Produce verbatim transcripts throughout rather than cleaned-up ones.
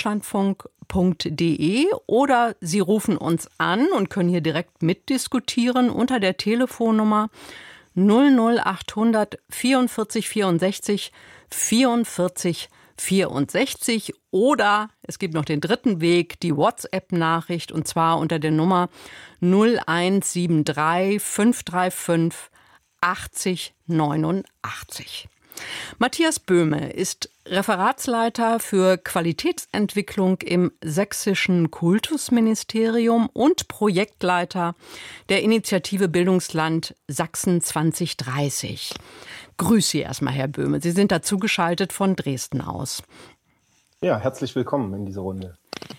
deutschlandfunk punkt de oder Sie rufen uns an und können hier direkt mitdiskutieren unter der Telefonnummer null null achthundert vierundvierzig vierundsechzig vierundvierzig vierundsechzig oder es gibt noch den dritten Weg, die WhatsApp-Nachricht, und zwar unter der Nummer null eins sieben drei fünf drei fünf achtzig neunundachtzig. Matthias Böhme ist Referatsleiter für Qualitätsentwicklung im sächsischen Kultusministerium und Projektleiter der Initiative Bildungsland Sachsen zwanzig dreißig. Grüß Sie erstmal, Herr Böhme. Sie sind dazugeschaltet von Dresden aus. Ja, herzlich willkommen in dieser Runde.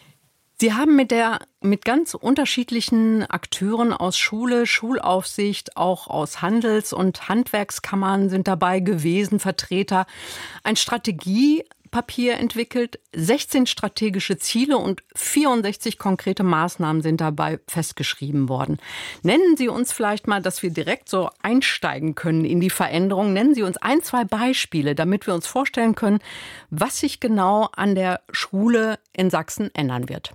Sie haben mit der mit ganz unterschiedlichen Akteuren aus Schule, Schulaufsicht, auch aus Handels- und Handwerkskammern sind dabei gewesen, Vertreter, ein Strategiepapier entwickelt, sechzehn strategische Ziele und vierundsechzig konkrete Maßnahmen sind dabei festgeschrieben worden. Nennen Sie uns vielleicht mal, dass wir direkt so einsteigen können in die Veränderung. Nennen Sie uns ein, zwei Beispiele, damit wir uns vorstellen können, was sich genau an der Schule in Sachsen ändern wird.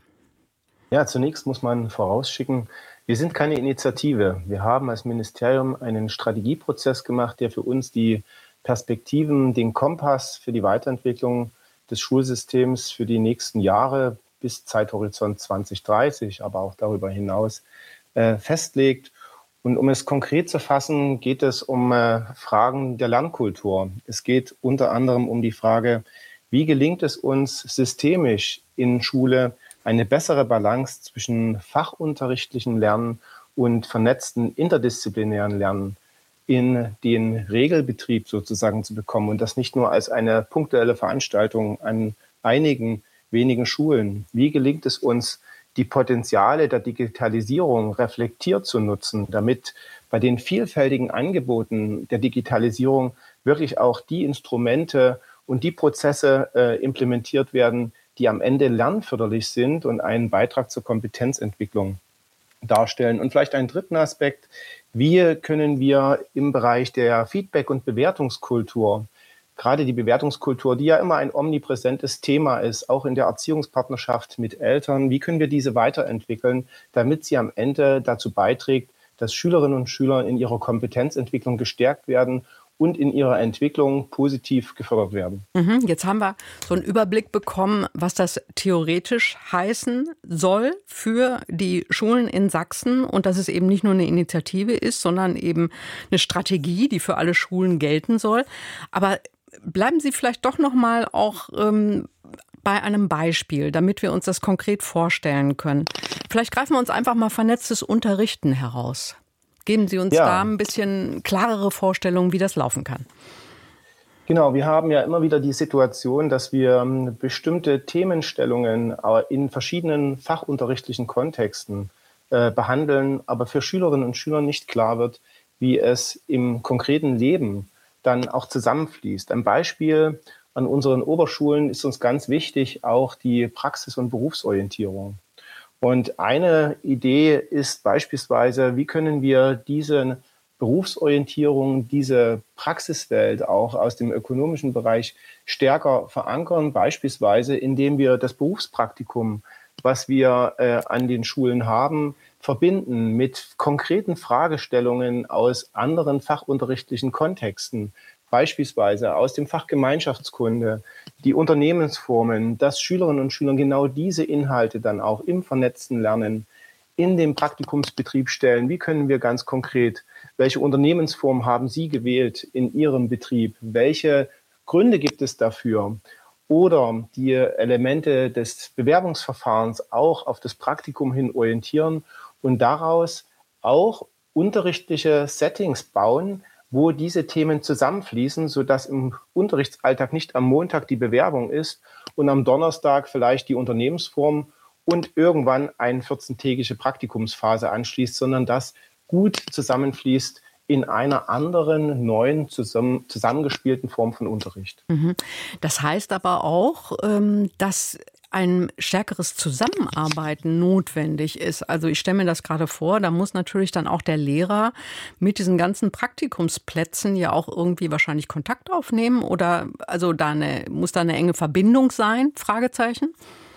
Ja, zunächst muss man vorausschicken, wir sind keine Initiative. Wir haben als Ministerium einen Strategieprozess gemacht, der für uns die Perspektiven, den Kompass für die Weiterentwicklung des Schulsystems für die nächsten Jahre bis Zeithorizont zwanzig dreißig, aber auch darüber hinaus äh, festlegt. Und um es konkret zu fassen, geht es um äh, Fragen der Lernkultur. Es geht unter anderem um die Frage, wie gelingt es uns systemisch in Schule, eine bessere Balance zwischen fachunterrichtlichem Lernen und vernetzten interdisziplinären Lernen in den Regelbetrieb sozusagen zu bekommen und das nicht nur als eine punktuelle Veranstaltung an einigen wenigen Schulen. Wie gelingt es uns, die Potenziale der Digitalisierung reflektiert zu nutzen, damit bei den vielfältigen Angeboten der Digitalisierung wirklich auch die Instrumente und die Prozesse äh, implementiert werden, die am Ende lernförderlich sind und einen Beitrag zur Kompetenzentwicklung darstellen. Und vielleicht einen dritten Aspekt, wie können wir im Bereich der Feedback- und Bewertungskultur, gerade die Bewertungskultur, die ja immer ein omnipräsentes Thema ist, auch in der Erziehungspartnerschaft mit Eltern, wie können wir diese weiterentwickeln, damit sie am Ende dazu beiträgt, dass Schülerinnen und Schüler in ihrer Kompetenzentwicklung gestärkt werden und in ihrer Entwicklung positiv gefördert werden. Mhm, jetzt haben wir so einen Überblick bekommen, was das theoretisch heißen soll für die Schulen in Sachsen und dass es eben nicht nur eine Initiative ist, sondern eben eine Strategie, die für alle Schulen gelten soll. Aber bleiben Sie vielleicht doch noch mal auch ähm, bei einem Beispiel, damit wir uns das konkret vorstellen können. Vielleicht greifen wir uns einfach mal vernetztes Unterrichten heraus. Geben Sie uns ja da ein bisschen klarere Vorstellungen, wie das laufen kann. Genau, wir haben ja immer wieder die Situation, dass wir bestimmte Themenstellungen in verschiedenen fachunterrichtlichen Kontexten äh, behandeln, aber für Schülerinnen und Schüler nicht klar wird, wie es im konkreten Leben dann auch zusammenfließt. Ein Beispiel an unseren Oberschulen ist uns ganz wichtig, auch die Praxis- und Berufsorientierung. Und eine Idee ist beispielsweise, wie können wir diese Berufsorientierung, diese Praxiswelt auch aus dem ökonomischen Bereich stärker verankern, beispielsweise indem wir das Berufspraktikum, was wir äh, an den Schulen haben, verbinden mit konkreten Fragestellungen aus anderen fachunterrichtlichen Kontexten. Beispielsweise aus dem Fach Gemeinschaftskunde, die Unternehmensformen, dass Schülerinnen und Schüler genau diese Inhalte dann auch im vernetzten Lernen in den Praktikumsbetrieb stellen. Wie können wir ganz konkret, welche Unternehmensform haben Sie gewählt in Ihrem Betrieb? Welche Gründe gibt es dafür? Oder die Elemente des Bewerbungsverfahrens auch auf das Praktikum hin orientieren und daraus auch unterrichtliche Settings bauen, wo diese Themen zusammenfließen, sodass im Unterrichtsalltag nicht am Montag die Bewerbung ist und am Donnerstag vielleicht die Unternehmensform und irgendwann eine vierzehntägige Praktikumsphase anschließt, sondern das gut zusammenfließt in einer anderen, neuen, zusammen, zusammengespielten Form von Unterricht. Das heißt aber auch, dass ein stärkeres Zusammenarbeiten notwendig ist. Also ich stelle mir das gerade vor, da muss natürlich dann auch der Lehrer mit diesen ganzen Praktikumsplätzen ja auch irgendwie wahrscheinlich Kontakt aufnehmen oder also da eine, muss da eine enge Verbindung sein? Fragezeichen?